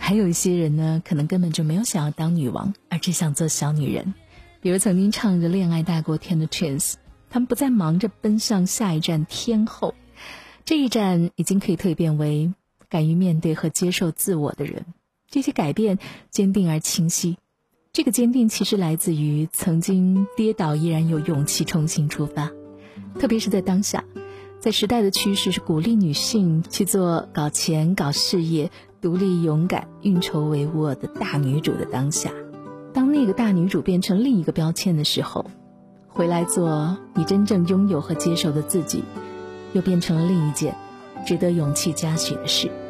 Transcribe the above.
还有一些人呢，可能根本就没有想要当女王，而只想做小女人。比如曾经唱着恋爱大过天的 Twins， 他们不再忙着奔向下一站天后，这一站已经可以蜕变为敢于面对和接受自我的人。这些改变坚定而清晰，这个坚定其实来自于曾经跌倒依然有勇气重新出发。特别是在当下，在时代的趋势是鼓励女性去做搞钱搞事业、独立勇敢、运筹帷幄的大女主的当下，当那个大女主变成另一个标签的时候，回来做你真正拥有和接受的自己，又变成了另一件值得勇气嘉许的事。